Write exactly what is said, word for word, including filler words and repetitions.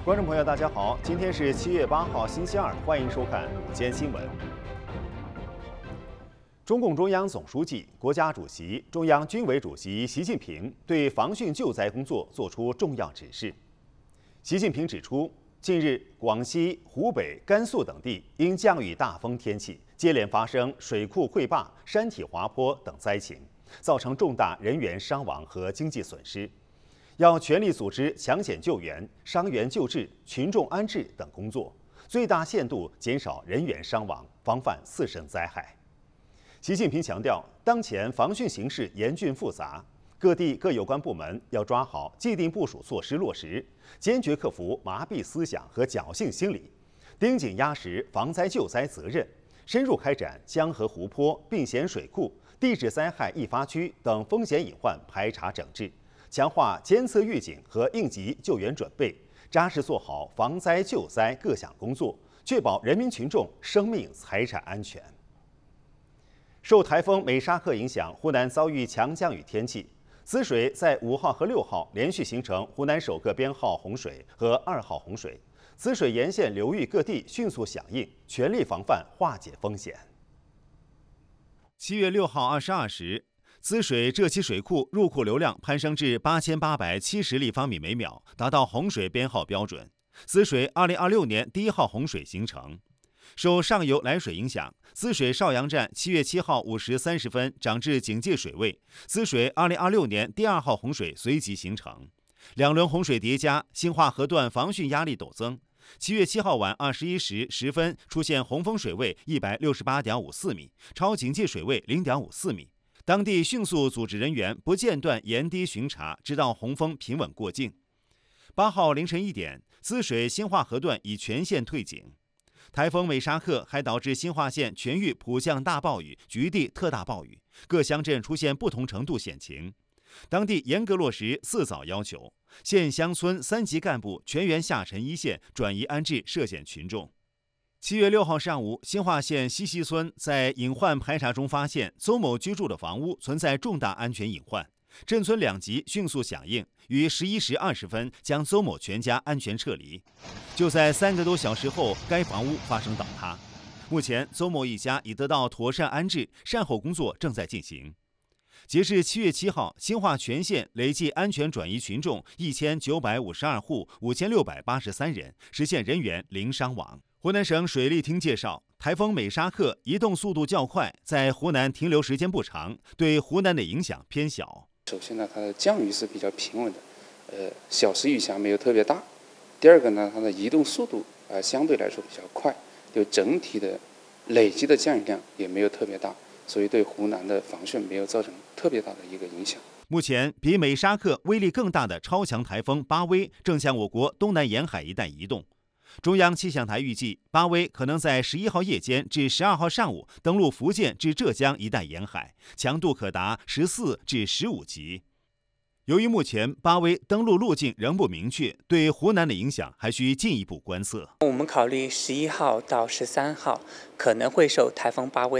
观众朋友，大家好，今天是七月八号，星期二，欢迎收看午间新闻。中共中央总书记、国家主席、中央军委主席习近平对防汛救灾工作作出重要指示。习近平指出，近日广西、湖北、甘肃等地因降雨大风天气，接连发生水库溃坝、山体滑坡等灾情，造成重大人员伤亡和经济损失。要全力组织抢险救援、伤员救治、群众安置等工作，最大限度减少人员伤亡，防范次生灾害。习近平强调，当前防汛形势严峻复杂，各地各有关部门要抓好既定部署措施落实，坚决克服麻痹思想和侥幸心理，盯紧压实防灾救灾责任，深入开展江河湖泊、并险水库、地质灾害易发区等风险隐患排查整治，强化监测预警和应急救援准备，扎实做好防灾救灾各项工作，确保人民群众生命财产安全。受台风美沙克影响，湖南遭遇强降雨天气，滋水在五号和六号连续形成湖南首个编号洪水和二号洪水，滋水沿线流域各地迅速响应，全力防范化解风险。七月六号二十二时，滋水浙西水库入库流量攀升至八千八百七十立方米每秒，达到洪水编号标准。滋水二零二六年第一号洪水形成。受上游来水影响，滋水邵阳站七月七号五时三十分涨至警戒水位，滋水二零二六年第二号洪水随即形成。两轮洪水叠加，兴化河段防汛压力陡增。七月七号晚二十一时十分出现洪峰水位一百六十八点五四米，超警戒水位零点五四米。当地迅速组织人员不间断沿堤巡查，直到洪峰平稳过境。八号凌晨一点，滋水兴化河段已全线退警。台风美沙克还导致兴化县全域普降大暴雨、局地特大暴雨，各乡镇出现不同程度险情。当地严格落实四早要求，县乡村三级干部全员下沉一线，转移安置涉险群众。七月六号上午，兴化县西溪村在隐患排查中发现邹某居住的房屋存在重大安全隐患，镇村两级迅速响应，于十一时二十分将邹某全家安全撤离。就在三个多小时后，该房屋发生倒塌。目前，邹某一家已得到妥善安置，善后工作正在进行。截至七月七号，兴化全县累计安全转移群众一千九百五十二户，五千六百八十三人，实现人员零伤亡。湖南省水利厅介绍，台风美沙克移动速度较快，在湖南停留时间不长，对湖南的影响偏小。 首先呢，它的降雨是比较平稳的，呃，小时雨下没有特别大。第二个呢，它的移动速度啊、呃、相对来说比较快，就整体的累积的降雨量也没有特别大，所以对湖南的防汛没有造成特别大的一个影响。 目前，比美沙克威力更大的超强台风巴威正向我国东南沿海一带移动。中央气象台预计，巴威可能在十一号夜间至十二号上午登陆福建至浙江一带沿海，强度可达十四至十五级。由于目前巴威登陆路径仍不明确，对湖南的影响还需进一步观测。 我们考虑十一号到十三号可能会受台风巴威